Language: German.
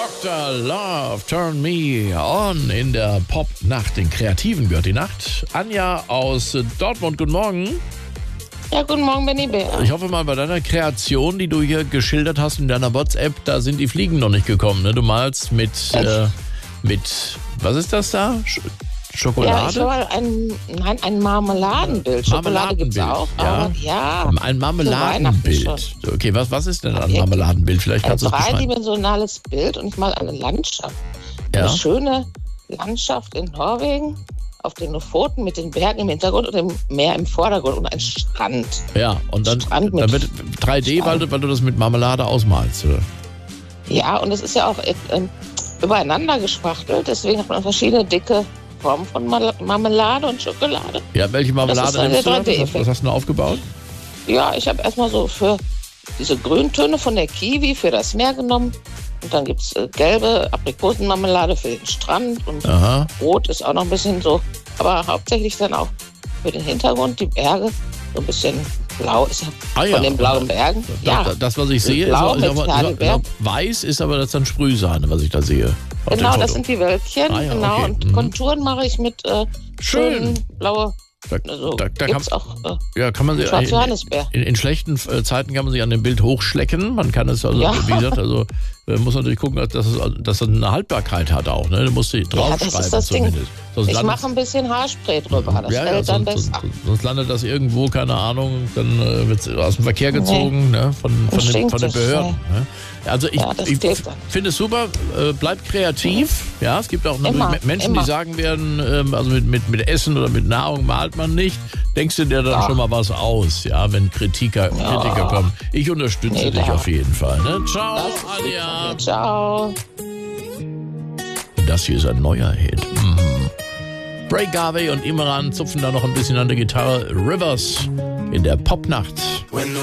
Dr. Love, Turn Me On in der Pop-Nacht. Den Kreativen gehört die Nacht. Anja aus Dortmund, guten Morgen. Ja, guten Morgen, Benny Bär. Ich hoffe mal, bei deiner Kreation, die du hier geschildert hast in deiner WhatsApp, da sind die Fliegen noch nicht gekommen. Ne? Du malst mit, was ist das da? Schokolade? Ja, ich habe ein Marmeladenbild. Schokolade gibt es auch. Ja. Aber ja, Ein Marmeladenbild. Okay, was ist denn ein Marmeladenbild? Vielleicht ein kannst du es beschreiben. dreidimensionales Bild und ich mal eine Landschaft. Ja. Eine schöne Landschaft in Norwegen, auf den Lofoten mit den Bergen im Hintergrund und dem Meer im Vordergrund und ein Strand. Ja, und dann wird 3D, weil du das mit Marmelade ausmalst, oder? Ja, und es ist ja auch übereinander gespachtelt, deswegen hat man verschiedene dicke Formen von Marmelade und Schokolade. Ja, welche Marmelade nimmst du da? Was hast du noch aufgebaut? Ja, ich habe erstmal so für diese Grüntöne von der Kiwi für das Meer genommen. Und dann gibt es gelbe Aprikosenmarmelade für den Strand. Und rot ist auch noch ein bisschen so. Aber hauptsächlich dann auch für den Hintergrund, die Berge. So ein bisschen blau ist ja von den blauen Bergen. Das, was ich sehe, ist weiß, ist aber das dann Sprühsahne, was ich da sehe. Genau, das sind die Wölkchen. Okay. Und Konturen mache ich mit schönen blaue. Da kann man in schlechten Zeiten kann man sich an dem Bild hochschlecken. Man kann es wie gesagt, muss natürlich gucken, dass es eine Haltbarkeit hat auch. Ne? Du musst die draufschreiben das ist das zumindest. Ich mache ein bisschen Haarspray drüber, das fällt dann besser. Sonst landet das irgendwo, keine Ahnung, dann wird es aus dem Verkehr gezogen, ne? von den Behörden. Ne? Also ich finde es super, bleibt kreativ. Ja, es gibt auch Menschen, die sagen werden, also mit Essen oder mit Nahrung malt man nicht. Denkst du dir dann schon mal was aus, ja, wenn Kritiker kommen? Ich unterstütze dich auf jeden Fall. Ne? Ciao, Anja. Ciao. Das hier ist ein neuer Hit. Ray Garvey und Imran zupfen da noch ein bisschen an der Gitarre. Rivers in der Popnacht.